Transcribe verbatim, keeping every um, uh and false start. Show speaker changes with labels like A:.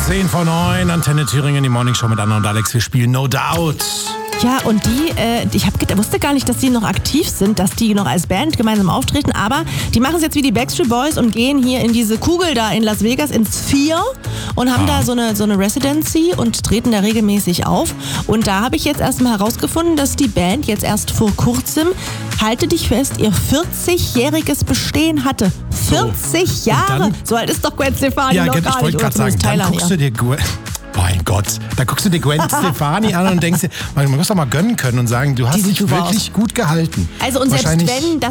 A: zehn vor neun, Antenne Thüringen, die Morning Show mit Anna und Alex. Wir spielen No Doubt.
B: Ja, und die, äh, ich hab, wusste gar nicht, dass die noch aktiv sind, dass die noch als Band gemeinsam auftreten, aber die machen es jetzt wie die Backstreet Boys und gehen hier in diese Kugel da in Las Vegas, ins Sphere und haben ah. da so eine, so eine Residency und treten da regelmäßig auf. Und da habe ich jetzt erstmal herausgefunden, dass die Band jetzt erst vor kurzem, halte dich fest, ihr vierzigjähriges Bestehen hatte. vierzig so. Jahre! Dann,
A: so
B: alt ist doch Gwen Stefani
A: ja,
B: noch
A: ich
B: gar nicht.
A: Ich wollte gerade sagen, dann guckst du dir Gwen... Mein Gott, da guckst du dir Gwen Stefani an und denkst dir, man muss doch mal gönnen können und sagen, du hast dich wirklich gut gehalten.
B: Also und selbst wenn das